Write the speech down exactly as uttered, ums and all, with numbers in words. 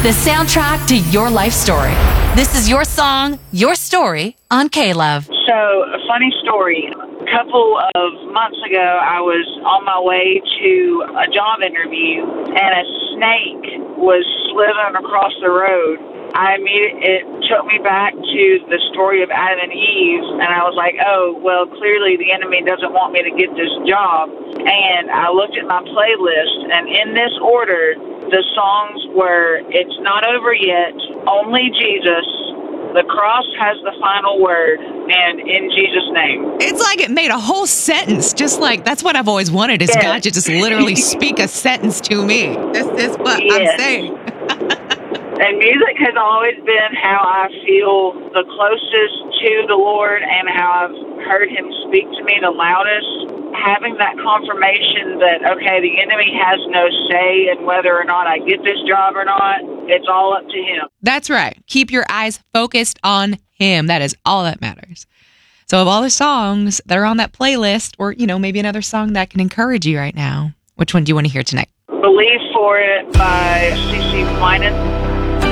the soundtrack to your life story. This is your song, your story on K-Love. So, a funny story. A couple of months ago, I was on my way to a job interview, and a snake was slithering across the road. I immediately, it took me back to the story of Adam and Eve, and I was like, oh, well, clearly the enemy doesn't want me to get this job. And I looked at my playlist, and in this order, the songs were It's Not Over Yet, Only Jesus, The Cross Has the Final Word, and In Jesus' Name. It's like it made a whole sentence, just like, that's what I've always wanted, is yes. God to just literally speak a sentence to me. This is what yes. I'm saying. And music has always been how I feel the closest to the Lord and how I've heard Him speak to me the loudest. Having that confirmation that, okay, the enemy has no say in whether or not I get this job or not. It's all up to Him. That's right. Keep your eyes focused on Him. That is all that matters. So of all the songs that are on that playlist, or, you know, maybe another song that can encourage you right now, which one do you want to hear tonight? Believe for It by C C Winans.